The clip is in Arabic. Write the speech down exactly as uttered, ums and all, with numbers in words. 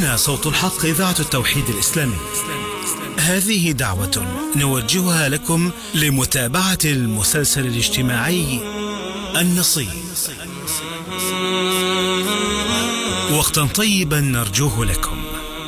هنا صوت الحق، إذاعة التوحيد الإسلامي. هذه دعوة نوجهها لكم لمتابعة المسلسل الاجتماعي النصيب. وقتا طيبا نرجوه لكم.